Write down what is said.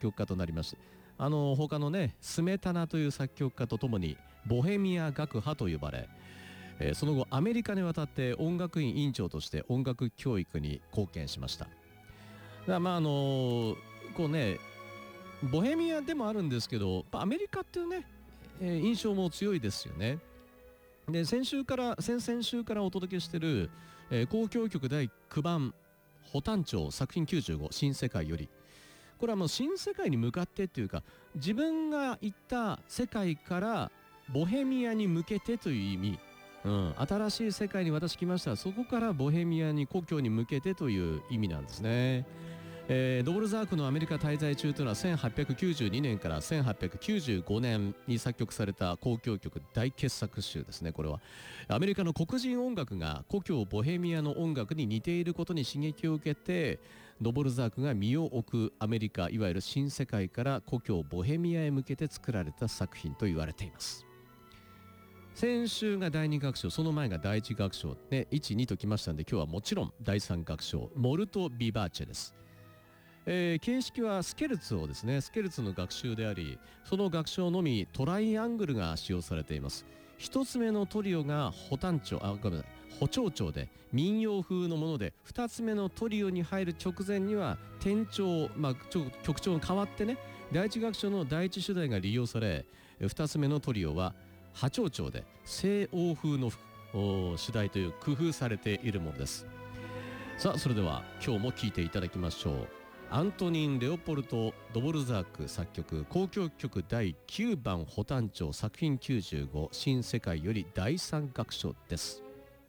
曲家となりまして、他のねスメタナという作曲家とともにボヘミア楽派と呼ばれ、その後アメリカに渡って音楽院院長として音楽教育に貢献しました。だからこうねボヘミアでもあるんですけど、アメリカっていうね、印象も強いですよね。で先々週からお届けしている、交響曲第9番補単調作品95新世界より、これはもう新世界に向かってっていうか、自分が行った世界からボヘミアに向けてという意味、新しい世界に私来ました、そこからボヘミアに故郷に向けてという意味なんですね。ドボルザークのアメリカ滞在中というのは1892年から1895年に作曲された交響曲大傑作集ですね。これはアメリカの黒人音楽が故郷ボヘミアの音楽に似ていることに刺激を受けて、ドボルザークが身を置くアメリカ、いわゆる新世界から故郷ボヘミアへ向けて作られた作品と言われています。先週が第2楽章、その前が第1楽章で1、2ときましたので、今日はもちろん第3楽章モルト・ビバーチェです。形式はスケルツォですね。スケルツの学習であり、その楽章のみトライアングルが使用されています。一つ目のトリオが補単調、ごめんなさい、補長調で民謡風のもので、二つ目のトリオに入る直前には転調、曲調が変わってね、第一楽章の第一主題が利用され、二つ目のトリオは波長調で西欧風の主題という工夫されているものです。さあそれでは今日も聴いていただきましょう。アントニン・レオポルト・ドボルザーク作曲交響曲第9番補単調作品95新世界より第3楽章です。